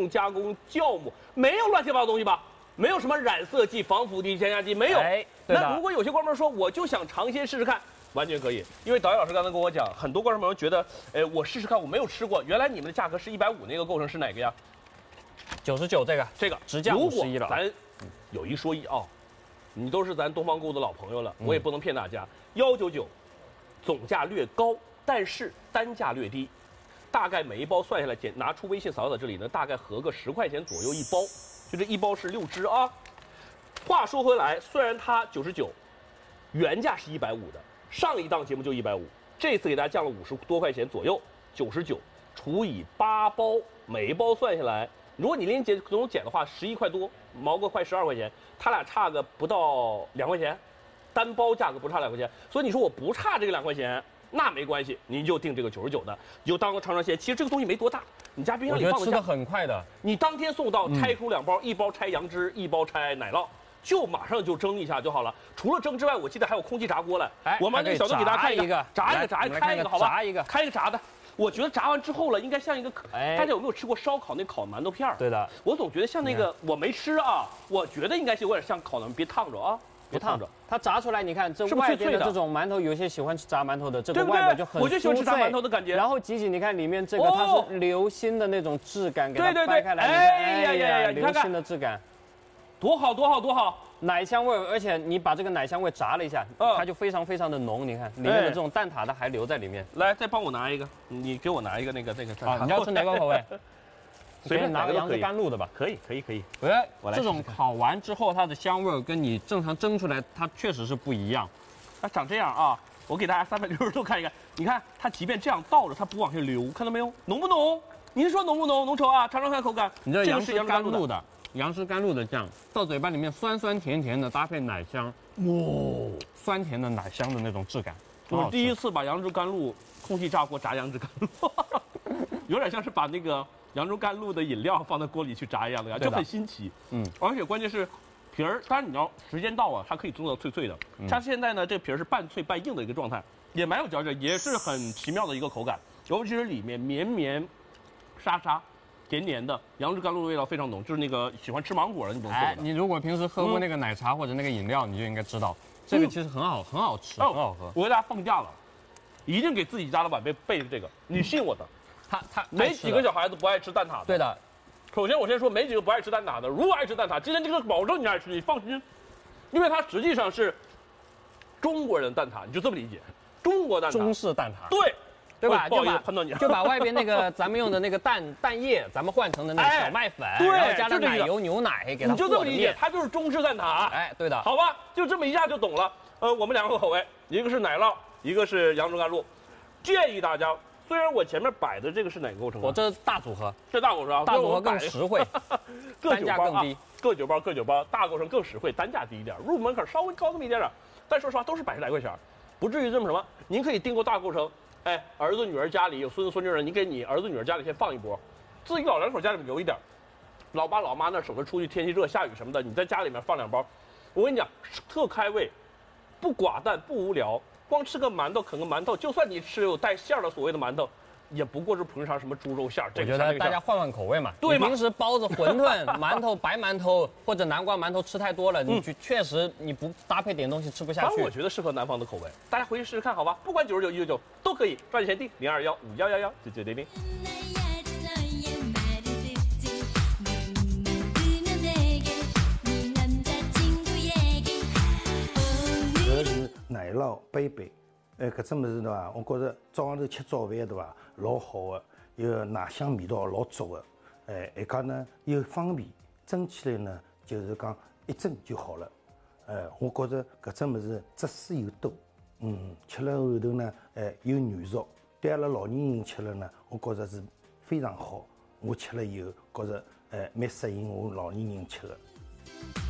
用加工酵母，没有乱七八糟东西吧？没有什么染色剂、防腐剂、添加剂，没有。那如果有些观众说，我就想尝鲜试试看，完全可以。因为导演老师刚才跟我讲，很多观众朋友觉得，我试试看，我没有吃过，原来你们的价格是150，那个构成是哪个呀 ？99这个直降51了。 咱有一说一啊，你都是咱东方购物的老朋友了，我也不能骗大家，199，总价略高，但是单价略低。大概每一包算下来，拿出微信扫到这里呢，大概合个10块钱左右一包，就这一包是6只啊。话说回来，虽然它99，原价是150的，上一档节目就150，这次给大家降了50多块钱左右，99除以8包，每一包算下来，如果你连总减的话，11块多，毛个快12块钱，它俩差个不到2块钱，单包价格不差2块钱，所以你说我不差这个2块钱。那没关系，您就订这个99的，你就当个尝尝鲜。其实这个东西没多大，你家冰箱里放吃的很快的。 你当天送到，拆出2包，一包拆杨枝，一包拆奶酪，就马上就蒸一下就好了。除了蒸之外，我记得还有空气炸锅嘞。我把那个小东给大家看一个，炸一个，开一个，好吧？开一个炸的。我觉得炸完之后了，应该像一个，大家有没有吃过烧烤那烤馒头片儿？ 对的。 我总觉得像那个，我没吃啊，我觉得应该是有点像烤的，别烫着啊。 别烫着，它炸出来，你看这外边的这种馒头，有些喜欢吃炸馒头的，这个外边就很酥脆， 我就喜欢吃炸馒头的感觉。 然后挤挤，你看里面这个它是流心的那种质感，给它掰开来， 哎呀， 流心的质感， 多好多好多好！ 奶香味，而且你把这个奶香味炸了一下，它就非常非常的浓。你看里面的这种蛋挞的还留在里面。 来，再帮我拿一个，你给我拿一个那个。 啊，你要吃哪个口味？随便拿个杨枝甘露的吧。 可以。 这种烤完之后，它的香味跟你正常蒸出来，它确实是不一样。 它长这样啊，我给大家360度看一看。你看它即便这样倒着，它不往下流，看到没有？浓不浓？您说浓不浓？浓稠啊，尝尝看口感。 你这杨枝甘露的，杨枝甘露的酱到嘴巴里面酸酸甜甜的，搭配奶香，酸甜的奶香的那种质感。 我第一次把杨枝甘露空气炸锅炸杨枝甘露，有点像是把那个杨枝甘露的饮料放在锅里去炸一样的呀，就很新奇。而且关键是皮儿，当然你要时间到啊，它可以做到脆脆的。它现在呢，这皮儿是半脆半硬的一个状态，也蛮有嚼劲，也是很奇妙的一个口感。尤其是里面绵绵沙沙、甜甜的杨枝甘露的味道非常浓，就是那个喜欢吃芒果的，你不用说。 你如果平时喝过那个奶茶或者那个饮料，你就应该知道，这个其实很好吃，很好喝。 我给大家放假了，一定给自己家的晚辈备着这个，你信我的。 他没几个小孩子不爱吃蛋挞的。 对的， 首先我先说没几个不爱吃蛋挞的，如果爱吃蛋挞，今天这个保证你爱吃，你放心，因为它实际上是中国人的蛋挞，你就这么理解，中国蛋挞， 中式蛋挞， 对吧？就把外边那个咱们用的那个蛋液，咱们换成的那个小麦粉，然后加上奶油、牛奶给它和着面， 你就这么理解，它就是中式蛋挞。 对的， 好吧，就这么一下就懂了。我们2个口味，一个是奶酪，一个是杨枝甘露，建议大家。虽然我前面摆的这个是哪个构成？ 我这大组合， 这大构成， 大组合更实惠，单价更低， 各9包，大构成更实惠，单价低一点，入门槛稍微高那么一点点，但说实话都是100来块钱，不至于这么什么。您可以订购大构成，儿子女儿家里有孙子孙女人，你给你儿子女儿家里先放一波，自己老两口家里面留一点，老爸老妈那省得出去天气热下雨什么的，你在家里面放2包，我跟你讲特开胃，不寡淡不无聊。光吃个馒头，啃个馒头，就算你吃有带馅儿的所谓的馒头，也不过是平常什么猪肉馅儿。 我觉得大家换口味嘛， 对嘛？ 平时包子、馄饨、馒头、白馒头或者南瓜馒头吃太多了，你确实你不搭配点东西吃不下去。 我觉得适合南方的口味，大家回去试试看，好吧？不管99、199都可以，抓紧先订0215119900。 搿是奶酪杯杯，搿只物事对伐？我觉着早上头吃早饭对伐，老好个，有奶香味道老足个，还讲呢又方便，蒸起来呢就是讲一蒸就好了，我觉着搿只物事汁水又多，吃了后头呢，又软熟，对阿拉老年人吃了呢，我觉着是非常好，我吃了以后觉着蛮适应我老年人吃的。